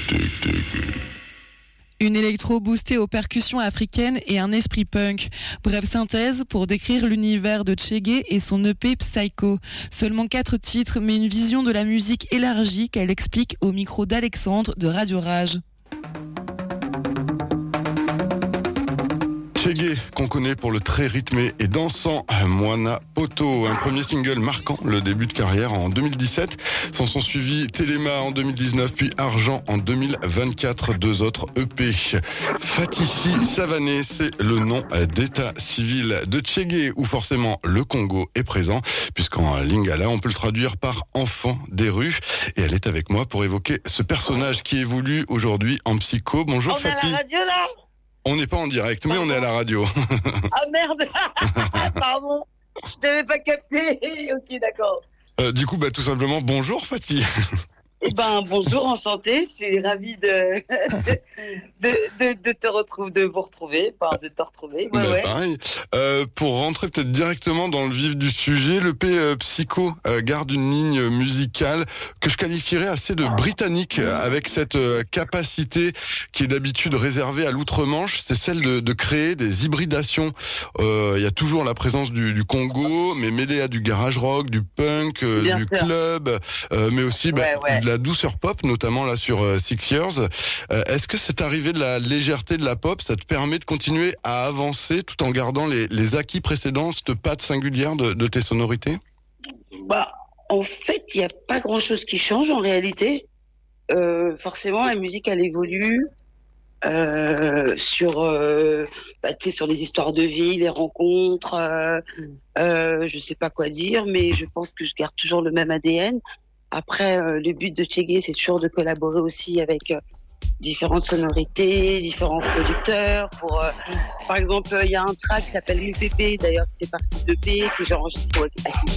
Une électro boostée aux percussions africaines et un esprit punk. Brève synthèse pour décrire l'univers de Tchégué et son EP Psycho. Seulement 4 titres, mais une vision de la musique élargie qu'elle explique au micro d'Alexandre de Radio Rage. Tchégué, qu'on connaît pour le très rythmé et dansant Moana Poto, un premier single marquant le début de carrière en 2017. S'en sont suivis Téléma en 2019, puis Argent en 2024, 2 autres EP. Fatissi Savané, c'est le nom d'état civil de Tchégué, où forcément le Congo est présent, puisqu'en lingala, on peut le traduire par enfant des rues. Et elle est avec moi pour évoquer ce personnage qui évolue aujourd'hui en psycho. Bonjour Fatih. On est à la radio là ? On n'est pas en direct, mais on est à la radio. Ah merde. Pardon, je n'avais pas capté. Ok, d'accord. Du coup, tout simplement, bonjour Fatih. Eh ben, bonjour, enchantée. Je suis ravie de vous retrouver, enfin, de te retrouver. Ouais. Pareil. Pour rentrer peut-être directement dans le vif du sujet, le Psycho garde une ligne musicale que je qualifierais assez de britannique, avec cette capacité qui est d'habitude réservée à l'outre-Manche, c'est celle de créer des hybridations. Il y a toujours la présence du Congo, mais mêlée à du garage rock, du punk, du club, mais aussi de la douceur pop, notamment là sur 6 Years. Est-ce que cette arrivée de la légèreté de la pop, ça te permet de continuer à avancer tout en gardant les acquis précédents, cette patte singulière de tes sonorités ? En fait, il n'y a pas grand-chose qui change en réalité. Forcément, la musique, elle évolue sur les histoires de vie, les rencontres. Je sais pas quoi dire, mais je pense que je garde toujours le même ADN. Après, le but de Tchégué, c'est toujours de collaborer aussi avec différentes sonorités, différents producteurs. Par exemple, il y a un track qui s'appelle UPP, d'ailleurs, qui fait partie de l'EP, que j'ai enregistré avec